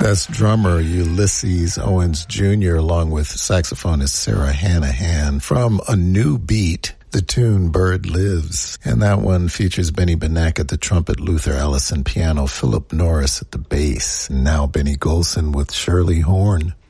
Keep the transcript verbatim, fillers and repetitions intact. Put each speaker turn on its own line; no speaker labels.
Best drummer Ulysses Owens Junior along with saxophonist Sarah Hanahan from A New Beat, the tune Bird Lives. And that one features Benny Benack at the trumpet, Luther Allison piano, Philip Norris at the bass, and now Benny Golson with Shirley Horn.